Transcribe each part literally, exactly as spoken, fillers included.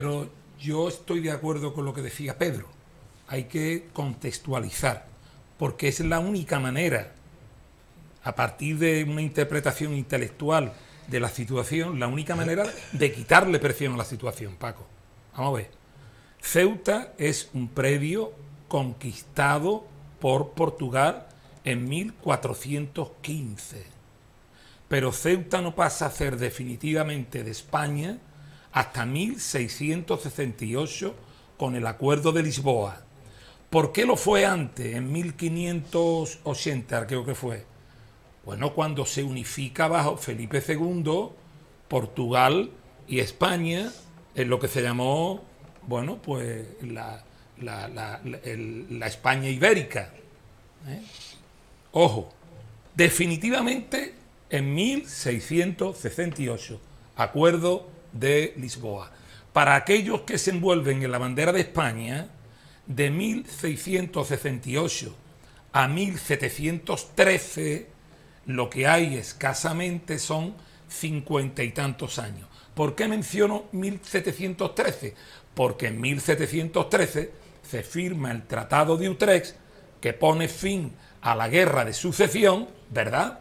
Pero yo estoy de acuerdo con lo que decía Pedro. Hay que contextualizar, porque es la única manera, a partir de una interpretación intelectual de la situación, la única manera de quitarle presión a la situación, Paco. Vamos a ver. Ceuta es un predio conquistado por Portugal en mil cuatrocientos quince. Pero Ceuta no pasa a ser definitivamente de España hasta mil seiscientos sesenta y ocho con el Acuerdo de Lisboa. ¿Por qué lo fue antes, en mil quinientos ochenta, creo que fue? Bueno, cuando se unifica bajo Felipe segundo, Portugal y España, en lo que se llamó, bueno, pues la, la, la, la, el, la España ibérica. ¿Eh? Ojo, definitivamente en mil seiscientos sesenta y ocho, Acuerdo de Lisboa. Para aquellos que se envuelven en la bandera de España, de mil seiscientos sesenta y ocho a mil setecientos trece, lo que hay escasamente son cincuenta y tantos años. ¿Por qué menciono mil setecientos trece? Porque en mil setecientos trece se firma el Tratado de Utrecht, que pone fin a la guerra de sucesión, ¿verdad?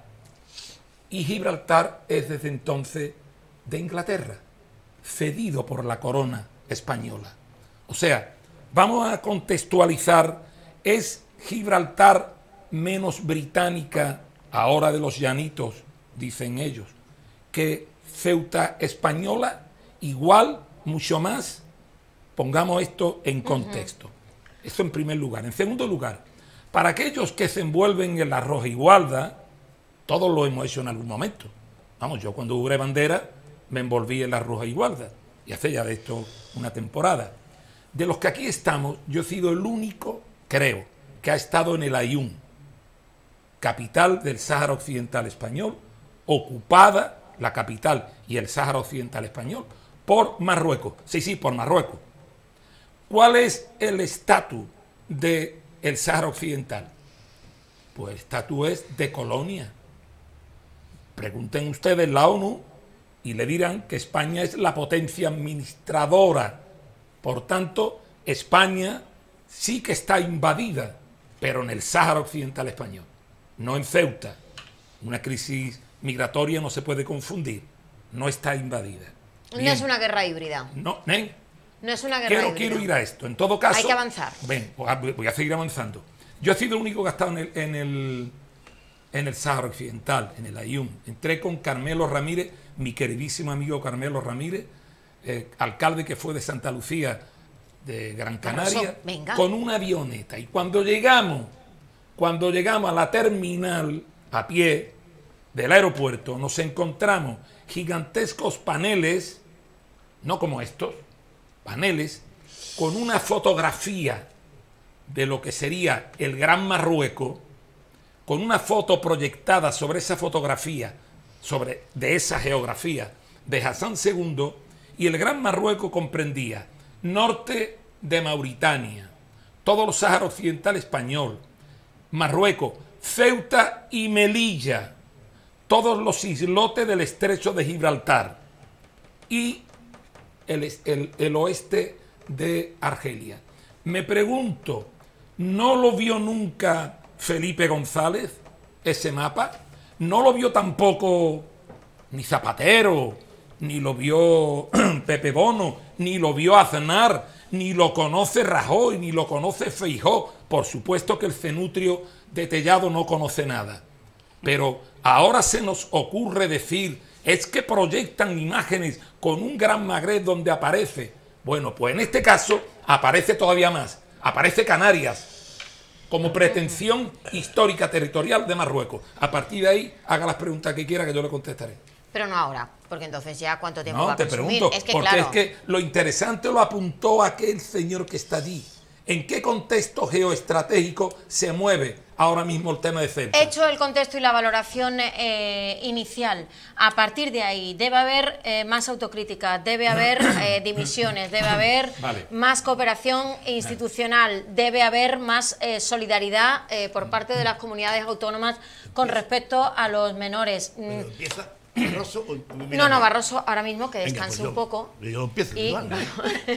Y Gibraltar es desde entonces de Inglaterra, cedido por la corona española. O sea, vamos a contextualizar, ¿es Gibraltar menos británica, ahora de los llanitos, dicen ellos, que Ceuta española? Igual, mucho más. Pongamos esto en contexto. Uh-huh. Esto en primer lugar. En segundo lugar, para aquellos que se envuelven en la rojigualda, todos lo hemos hecho en algún momento. Vamos, yo cuando jugué bandera me envolví en la rojigualda, y hace ya de esto una temporada. De los que aquí estamos, yo he sido el único, creo, que ha estado en el Aaiún, capital del Sáhara Occidental español, ocupada, la capital y el Sáhara Occidental español, por Marruecos. Sí, sí, por Marruecos. ¿Cuál es el estatus del Sáhara Occidental? Pues el estatus es de colonia. Pregunten ustedes la ONU y le dirán que España es la potencia administradora. Por tanto, España sí que está invadida, pero en el Sáhara Occidental español, no en Ceuta. Una crisis migratoria no se puede confundir, no está invadida. Bien. No es una guerra híbrida. No, ¿eh? No es una guerra quiero, híbrida. Quiero ir a esto. En todo caso, hay que avanzar. Ven, voy a seguir avanzando. Yo he sido el único que ha estado en el, en el, en el Sáhara Occidental, en el Aaiún. Entré con Carmelo Ramírez, mi queridísimo amigo Carmelo Ramírez, eh, alcalde que fue de Santa Lucía, de Gran Canaria, con una avioneta. Y cuando llegamos, cuando llegamos a la terminal a pie del aeropuerto, nos encontramos gigantescos paneles, no como estos, paneles con una fotografía de lo que sería el Gran Marruecos, con una foto proyectada sobre esa fotografía, sobre, de esa geografía de Hassan segundo, y el Gran Marruecos comprendía norte de Mauritania, todo el Sáhara Occidental español, Marruecos, Ceuta y Melilla, todos los islotes del estrecho de Gibraltar y el, el, el oeste de Argelia. Me pregunto, ¿no lo vio nunca Felipe González, ese mapa? ¿No lo vio tampoco ni Zapatero, ni lo vio Pepe Bono, ni lo vio Aznar, ni lo conoce Rajoy, ni lo conoce Feijóo? Por supuesto que el cenutrio de Tellado no conoce nada. Pero ahora se nos ocurre decir, es que proyectan imágenes con un Gran Magreb donde aparece. Bueno, pues en este caso aparece todavía más. Aparece Canarias como pretensión histórica territorial de Marruecos. A partir de ahí, haga las preguntas que quiera que yo le contestaré. Pero no ahora, porque entonces ya cuánto tiempo no, va a te consumir. Pregunto, es que, porque claro, es que lo interesante lo apuntó aquel señor que está allí. ¿En qué contexto geoestratégico se mueve ahora mismo el tema de Ceuta? Hecho el contexto y la valoración eh, inicial, a partir de ahí debe haber eh, más autocrítica, debe haber eh, dimisiones, debe haber vale. más cooperación institucional, debe haber más eh, solidaridad eh, por parte de las comunidades autónomas con respecto a los menores. Pero empieza Barroso. No, no, Barroso ahora mismo que descanse Venga, pues yo, un poco. Yo empiezo. Y, ¿Vale?